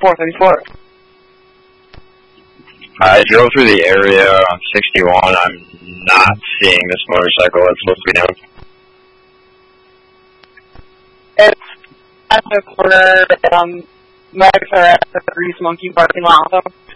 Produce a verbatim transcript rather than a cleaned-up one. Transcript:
four thirty-four. I drove through the area on sixty-one. I'm not seeing this motorcycle. It's supposed to be down. It's at the corner, um, Max are at the Grease Monkey parking lot also.